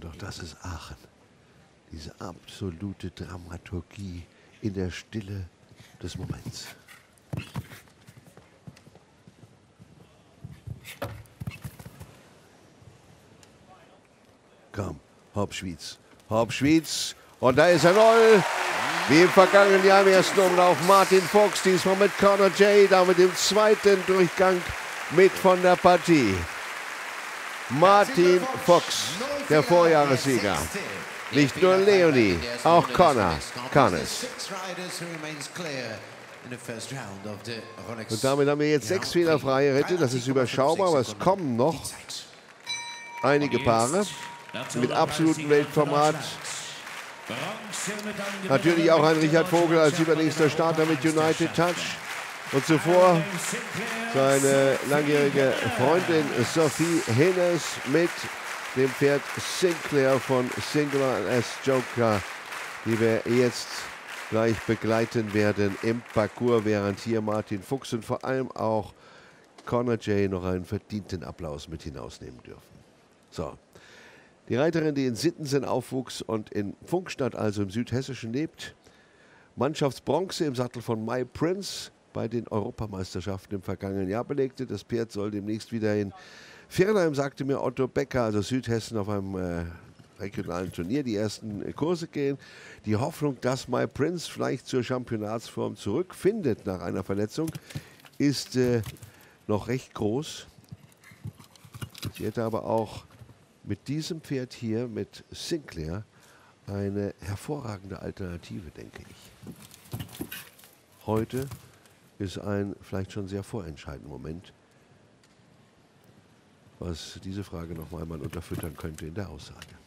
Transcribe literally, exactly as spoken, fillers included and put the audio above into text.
doch das ist Aachen. Diese absolute Dramaturgie in der Stille des Moments. Komm, Hauptschwyz. Hauptschwyz. Und da ist er null. Wie im vergangenen Jahr im ersten Umlauf Martin Fox, diesmal mit Connor J, damit im zweiten Durchgang mit von der Partie. Martin Fox, der Vorjahressieger. Nicht nur Leonie, auch Connor kann es. Und damit haben wir jetzt sechs fehlerfreie Ritte, das ist überschaubar, aber es kommen noch einige Paare mit absolutem Weltformat. Natürlich auch ein Richard Vogel als übernächster Starter mit United Touch. Und zuvor seine langjährige Freundin Sophie Hennes mit dem Pferd Sinclair von Singular S Joker, die wir jetzt gleich begleiten werden im Parcours, während hier Martin Fuchs und vor allem auch Connor J noch einen verdienten Applaus mit hinausnehmen dürfen. So. Die Reiterin, die in Sittensen aufwuchs und in Pfungstadt, also im Südhessischen, lebt. Mannschaftsbronze im Sattel von My Prince bei den Europameisterschaften im vergangenen Jahr belegte. Das Pferd soll demnächst wieder in Viernheim, sagte mir Otto Becker, also Südhessen, auf einem äh, regionalen Turnier die ersten äh, Kurse gehen. Die Hoffnung, dass My Prince vielleicht zur Championatsform zurückfindet nach einer Verletzung, ist äh, noch recht groß. Sie hätte aber auch mit diesem Pferd hier, mit Sinclair, eine hervorragende Alternative, denke ich. Heute ist ein vielleicht schon sehr vorentscheidender Moment, was diese Frage noch einmal unterfüttern könnte in der Aussage.